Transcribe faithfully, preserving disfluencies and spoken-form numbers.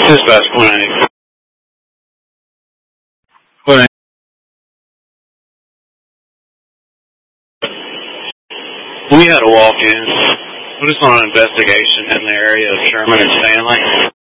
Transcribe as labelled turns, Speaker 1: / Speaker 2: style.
Speaker 1: Dispatch point eight. Point eight. We had a walk-in. We're just on an investigation in the area of Sherman and Stanley.